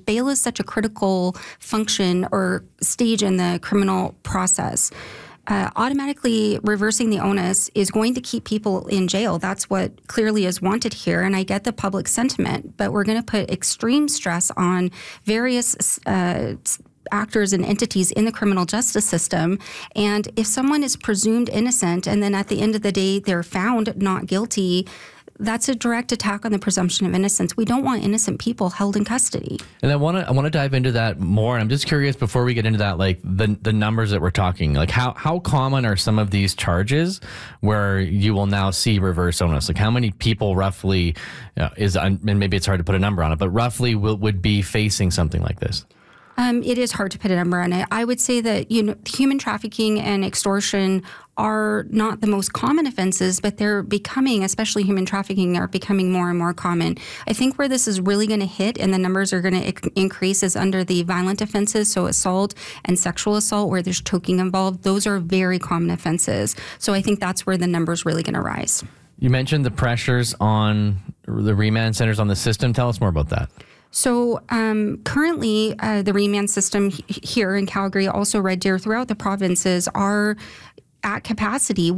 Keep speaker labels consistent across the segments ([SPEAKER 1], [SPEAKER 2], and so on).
[SPEAKER 1] bail is such a critical function or stage in the criminal process. Automatically reversing the onus is going to keep people in jail. That's what clearly is wanted here. And I get the public sentiment, but we're going to put extreme stress on various actors and entities in the criminal justice system. And if someone is presumed innocent and then at the end of the day they're found not guilty, that's a direct attack on the presumption of innocence. We don't want innocent people held in custody.
[SPEAKER 2] And I want to dive into that more. I'm just curious before we get into that, like the numbers that we're talking, like how common are some of these charges where you will now see reverse onus? Like how many people roughly and maybe it's hard to put a number on it, but roughly would be facing something like this?
[SPEAKER 1] It is hard to put a number on it. I would say that, human trafficking and extortion are not the most common offenses, but they're becoming, especially human trafficking, are becoming more and more common. I think where this is really going to hit and the numbers are going to increase is under the violent offenses, so assault and sexual assault, where there's choking involved. Those are very common offenses. So I think that's where the number's really going to rise.
[SPEAKER 2] You mentioned the pressures on the remand centers on the system. Tell us more about that.
[SPEAKER 1] So currently, the remand system here in Calgary, also Red Deer, throughout the provinces are at capacity.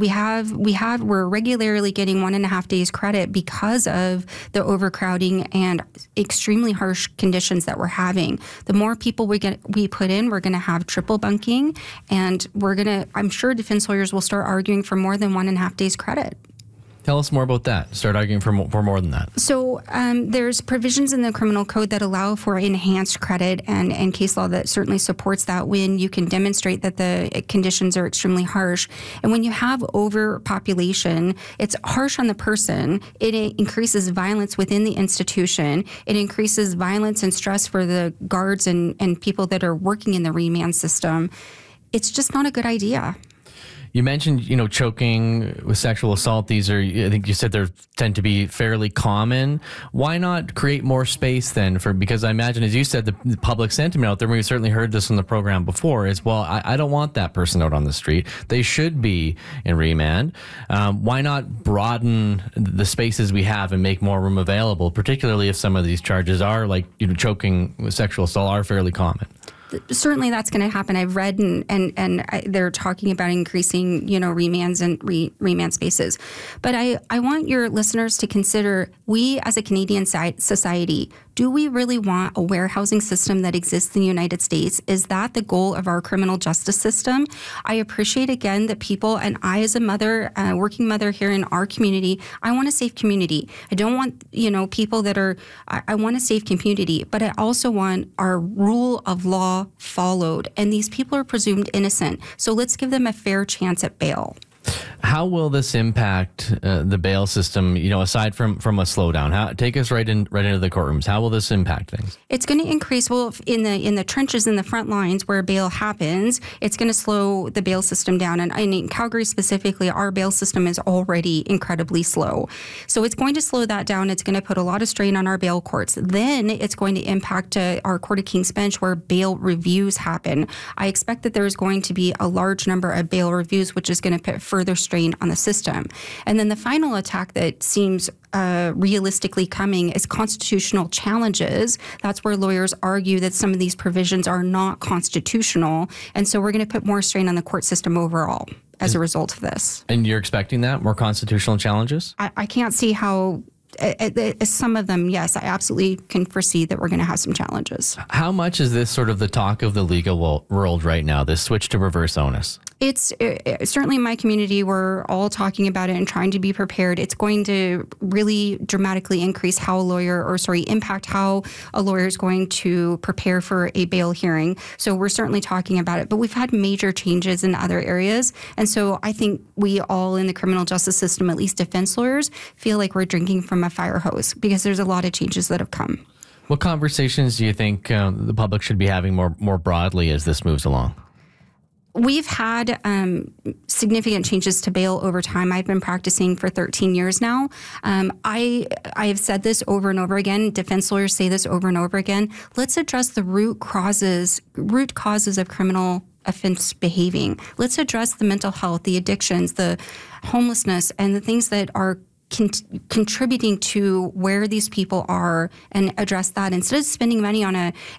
[SPEAKER 1] We're regularly getting 1.5 days credit because of the overcrowding and extremely harsh conditions that we're having. The more people we put in, we're going to have triple bunking, and I'm sure defense lawyers will start arguing for more than 1.5 days credit.
[SPEAKER 2] Tell us more about that. Start arguing for more than that.
[SPEAKER 1] So there's provisions in the criminal code that allow for enhanced credit and case law that certainly supports that when you can demonstrate that the conditions are extremely harsh. And when you have overpopulation, it's harsh on the person. It increases violence within the institution. It increases violence and stress for the guards and people that are working in the remand system. It's just not a good idea.
[SPEAKER 2] You mentioned, choking with sexual assault. These are, I think you said they tend to be fairly common. Why not create more space then because I imagine, as you said, the public sentiment out there, we've certainly heard this on the program before, is, well, I don't want that person out on the street. They should be in remand. Why not broaden the spaces we have and make more room available, particularly if some of these charges are like, choking with sexual assault are fairly common?
[SPEAKER 1] Certainly that's going to happen. I've read and they're talking about increasing, remands and remand spaces. But I want your listeners to consider, we as a Canadian society, do we really want a warehousing system that exists in the United States? Is that the goal of our criminal justice system? I appreciate, again, that people, and I as a mother, working mother here in our community, I want a safe community. I don't want, people that are, I want a safe community, but I also want our rule of law followed. And these people are presumed innocent. So let's give them a fair chance at bail.
[SPEAKER 2] How will this impact the bail system, aside from a slowdown? Take us right into the courtrooms. How will this impact things? It's
[SPEAKER 1] going to increase, in the trenches, in the front lines where bail happens, it's going to slow the bail system down. And in Calgary specifically, our bail system is already incredibly slow. So it's going to slow that down. It's going to put a lot of strain on our bail courts. Then it's going to impact our Court of King's Bench where bail reviews happen. I expect that there's going to be a large number of bail reviews, which is going to put further strain on the system. And then the final attack that seems realistically coming is constitutional challenges. That's where lawyers argue that some of these provisions are not constitutional. And so we're going to put more strain on the court system overall as a result of this.
[SPEAKER 2] And you're expecting that? More constitutional challenges?
[SPEAKER 1] I can't see how. Some of them, yes, I absolutely can foresee that we're going to have some challenges.
[SPEAKER 2] How much is this sort of the talk of the legal world right now, this switch to reverse onus?
[SPEAKER 1] It's certainly in my community, we're all talking about it and trying to be prepared. It's going to really dramatically increase impact how a lawyer is going to prepare for a bail hearing. So we're certainly talking about it, but we've had major changes in other areas. And so I think we all in the criminal justice system, at least defense lawyers, feel like we're drinking from a fire hose because there's a lot of changes that have come.
[SPEAKER 2] What conversations do you think the public should be having more broadly as this moves along?
[SPEAKER 1] We've had significant changes to bail over time. I've been practicing for 13 years now. I have said this over and over again. Defense lawyers say this over and over again. Let's address the root causes of criminal offense behaving. Let's address the mental health, the addictions, the homelessness, and the things that are contributing to where these people are and address that instead of spending money on a